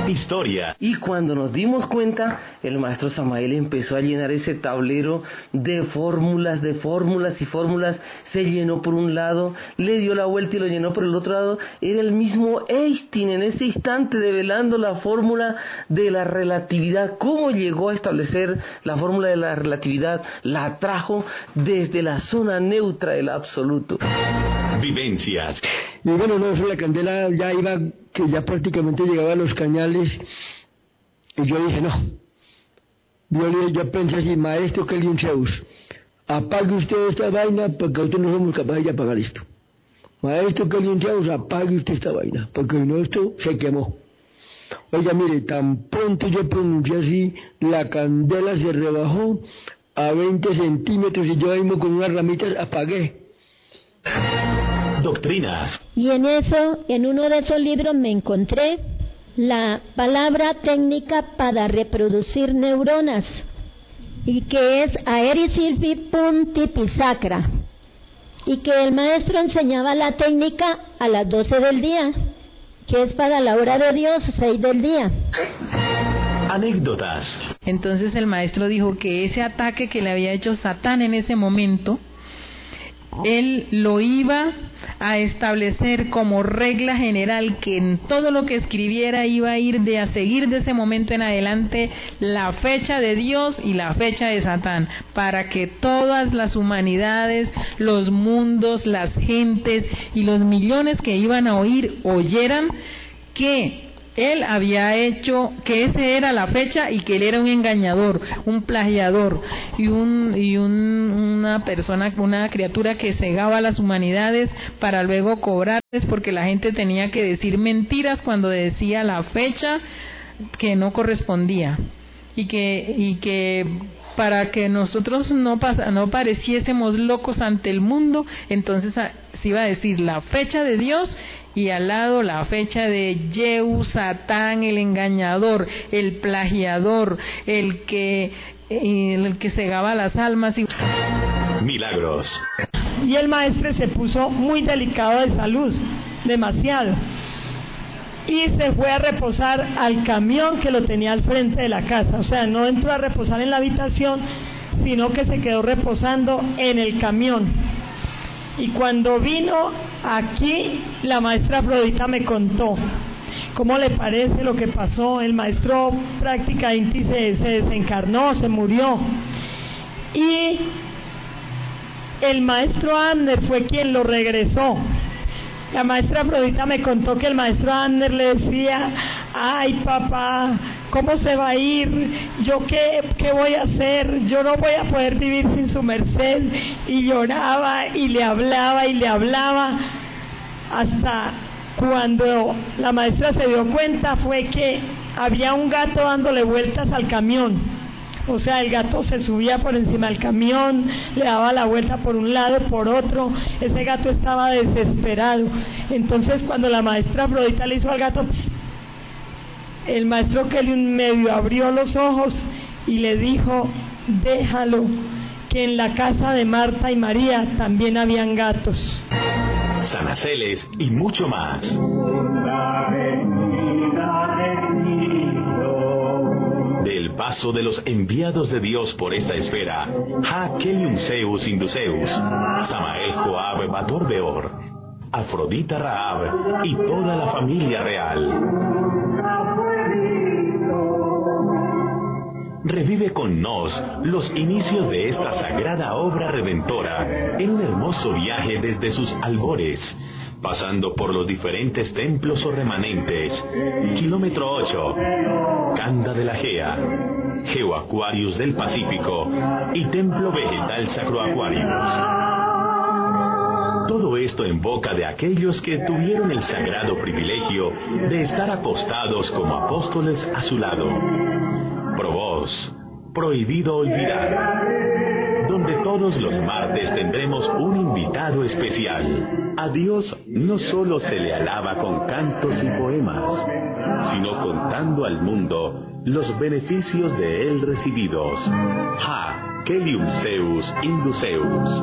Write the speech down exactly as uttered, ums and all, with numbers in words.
historia. Y cuando nos dimos cuenta, el maestro Samael empezó a llenar ese tablero de fórmulas, de fórmulas y fórmulas. Se llenó por un lado, le dio la vuelta y lo llenó por el otro lado. Era el mismo Einstein en ese instante develando la fórmula de la relatividad. ¿Cómo llegó a establecer la fórmula de la relatividad? La trajo desde la zona neutra del absoluto. Vivencias. Y bueno, no, eso la candela ya iba, que ya prácticamente llegaba a los cañales, y yo dije, no, yo, yo pensé así, maestro Kelvin Zeus, apague usted esta vaina, porque nosotros no somos capaces de apagar esto. Maestro Kelvin Zeus, apague usted esta vaina, porque no, esto se quemó. Oiga, mire, tan pronto yo pronuncié así, la candela se rebajó a veinte centímetros, y yo mismo con unas ramitas apagué. Doctrinas. Y en eso, en uno de esos libros me encontré la palabra técnica para reproducir neuronas, y que es Aerisilfi Puntipisacra, y que el maestro enseñaba la técnica a las doce del día, que es para la hora de Dios, seis del día. Anécdotas. Entonces el maestro dijo que ese ataque que le había hecho Satán en ese momento, él lo iba a establecer como regla general, que en todo lo que escribiera iba a ir de a seguir de ese momento en adelante la fecha de Dios y la fecha de Satán, para que todas las humanidades, los mundos, las gentes y los millones que iban a oír oyeran que él había hecho, que esa era la fecha, y que él era un engañador, un plagiador y un y un, una persona, una criatura que cegaba a las humanidades para luego cobrarles, porque la gente tenía que decir mentiras cuando decía la fecha que no correspondía, y que y que para que nosotros no pas- no pareciésemos locos ante el mundo, entonces a, se iba a decir la fecha de Dios y al lado la fecha de Yeu, Satán, el engañador, el plagiador, el que el que cegaba las almas. Y... Milagros. Y el maestro se puso muy delicado de salud, demasiado, y se fue a reposar al camión que lo tenía al frente de la casa. O sea, no entró a reposar en la habitación, sino que se quedó reposando en el camión. Y cuando vino aquí, la maestra Afrodita me contó cómo le parece lo que pasó. El maestro prácticamente se, se desencarnó, se murió, y el maestro Abner fue quien lo regresó. La maestra Afrodita me contó que el maestro Abner le decía: ay papá, ¿cómo se va a ir? ¿Yo qué, qué voy a hacer? Yo no voy a poder vivir sin su merced. Y lloraba y le hablaba y le hablaba, hasta cuando la maestra se dio cuenta fue que había un gato dándole vueltas al camión. O sea, el gato se subía por encima del camión, le daba la vuelta por un lado, por otro. Ese gato estaba desesperado. Entonces, cuando la maestra Afrodita le hizo al gato, pss, el maestro Kelly medio abrió los ojos y le dijo: déjalo, que en la casa de Marta y María también habían gatos. Sanaceles y mucho más. Del paso de los enviados de Dios por esta esfera, Ha Kelium Zeus Induceus, Samael Joab Bator Beor, Afrodita Rahab y toda la familia real. Revive con nos los inicios de esta sagrada obra redentora en un hermoso viaje desde sus albores, pasando por los diferentes templos o remanentes. Kilómetro ocho, Canda de la Gea, Geoaquarius del Pacífico y Templo Vegetal Sacro Aquarius. Todo esto en boca de aquellos que tuvieron el sagrado privilegio de estar apostados como apóstoles a su lado. Probos, prohibido olvidar, donde todos los martes tendremos un invitado especial. A Dios no solo se le alaba con cantos y poemas, sino contando al mundo los beneficios de él recibidos. Ha Kelium Zeus Induceus.